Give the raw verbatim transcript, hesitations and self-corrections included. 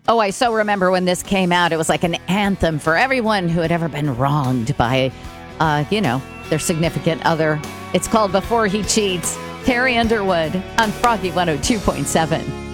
Oh, I so remember when this came out. It was like an anthem for everyone who had ever been wronged by, uh, you know, their significant other. It's called Before He Cheats. Carrie Underwood on Froggy one oh two point seven.